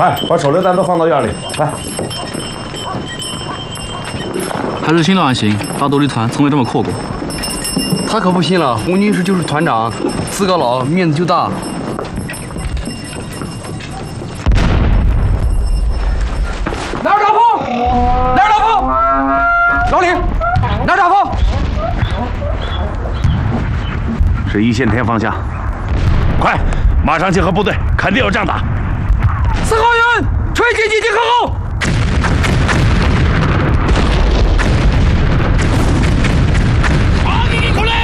快把手榴弹都放到院里，快！ 还是新郎行，大斗笠团从未这么阔过。 他可不信了，洪军师就是团长，资格老，面子就大。哪儿打炮？哪儿打炮？老李，哪儿打炮？ 是1线田方向，快，马上集合部队，肯定有仗打。 4号员，吹击集结课后。